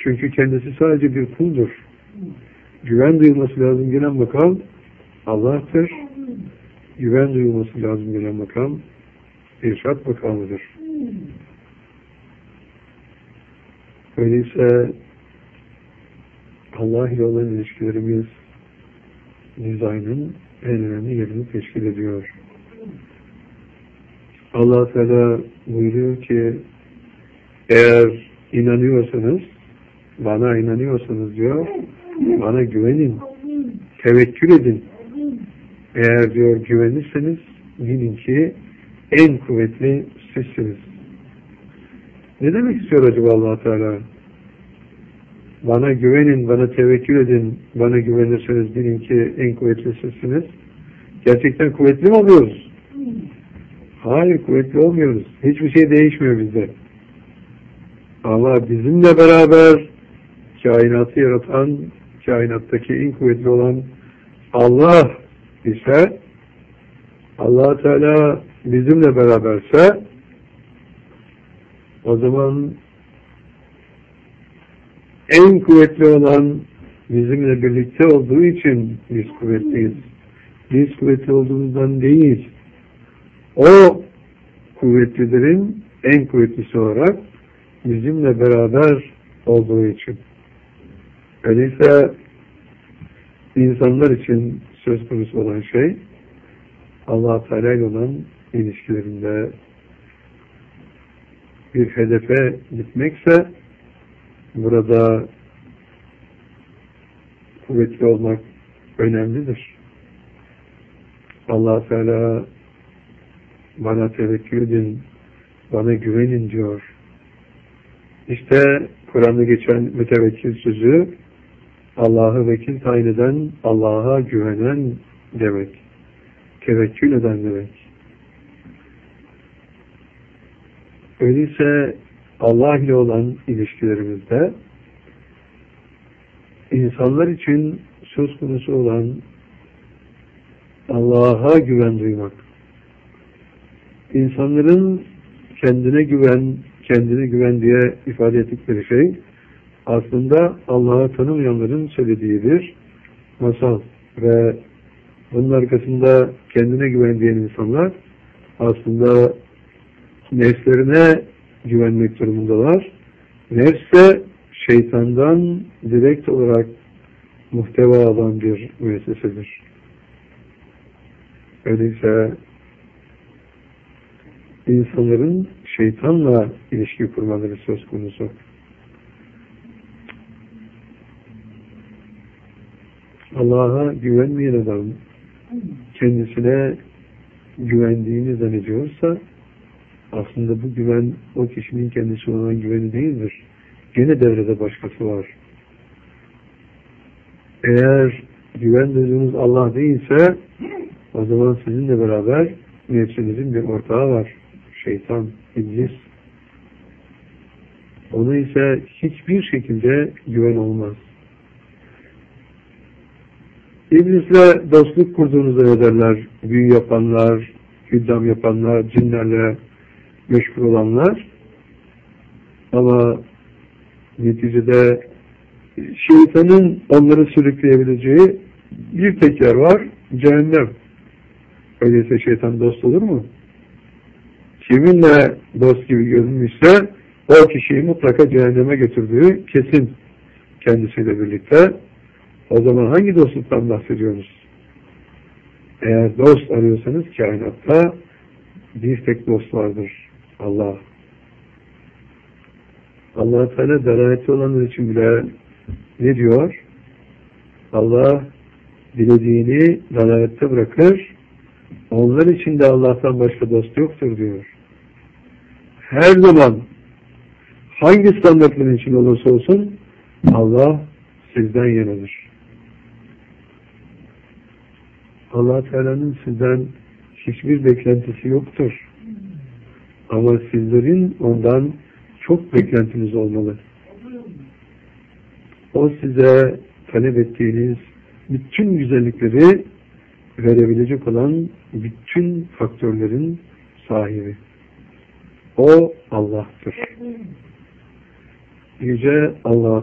Çünkü kendisi sadece bir kuldur. Güven duyulması lazım gelen makam Allah'tır. Güven duyulması lazım gelen makam irşad makamıdır. Öyleyse Allah ile olan ilişkilerimiz dizaynın en önemli yerini teşkil ediyor. Allah Teala buyuruyor ki eğer inanıyorsanız, bana inanıyorsanız diyor, bana güvenin, tevekkül edin. Eğer diyor güvenirseniz bilin ki en kuvvetli sizsiniz. Ne demek istiyor acaba Allah Teala? Bana güvenin, bana tevekkül edin, bana güvenirseniz bilin ki en kuvvetli sizsiniz. Gerçekten kuvvetli mi oluyoruz? Hayır, kuvvetli olmuyoruz. Hiçbir şey değişmiyor bizde. Ama bizimle beraber kainatı yaratan, kainattaki en kuvvetli olan Allah ise, Allah Teala bizimle beraberse, o zaman en kuvvetli olan bizimle birlikte olduğu için biz kuvvetliyiz. Biz kuvvetli olduğumuzdan değil, o kuvvetlilerin en kuvvetlisi olarak bizimle beraber olduğu için. Öyleyse insanlar için söz konusu olan şey Allah Teala ile olan ilişkilerinde bir hedefe gitmekse burada kuvvetli olmak önemlidir. Allah Teala bana tevekkül edin, bana güvenin diyor. İşte Kur'an'da geçen mütevekkil sözü Allah'ı vekil tayin eden, Allah'a güvenen demek. Tevekkül eden demek. Öyleyse Allah ile olan ilişkilerimizde insanlar için söz konusu olan Allah'a güven duymak. İnsanların kendine güven diye ifade ettikleri şey aslında Allah'ı tanımayanların söylediği bir masal ve bunun arkasında kendine güven diyen insanlar aslında nefslerine güvenmek durumundalar. Nefse şeytandan direkt olarak muhteva alan bir müessesedir. Öyleyse insanların şeytanla ilişki kurmaları söz konusu. Allah'a güvenmeyen adam kendisine güvendiğini zannediyorsa aslında bu güven o kişinin kendisi olan güveni değildir. Gene devrede başkası var. Eğer güven duyduğunuz Allah değilse o zaman sizinle beraber nefsinizin bir ortağı var. Şeytan, iblis. Ona ise hiçbir şekilde güven olmaz. İblisle dostluk kurduğunuzu ederler. Büyü yapanlar, hüddam yapanlar, cinlerle meşgul olanlar. Ama neticede şeytanın onları sürükleyebileceği bir tek yer var. Cehennem. Öyleyse şeytan dost olur mu? Kiminle dost gibi görünmüşse o kişiyi mutlaka cehenneme götürdüğü kesin kendisiyle birlikte. O zaman hangi dostluktan bahsediyoruz? Eğer dost arıyorsanız kainatta bir tek dost vardır. Allah. Allah Teala dalaleti olanlar için bile ne diyor? Allah dilediğini dalalette bırakır. Onlar için de Allah'tan başka dost yoktur diyor. Her zaman hangi standartların için olursa olsun Allah sizden yanadır. Allah Teala'nın sizden hiçbir beklentisi yoktur. Ama sizlerin ondan çok beklentiniz olmalı. O size talep ettiğiniz bütün güzellikleri verebilecek olan bütün faktörlerin sahibi. O Allah'tır. Yüce Allah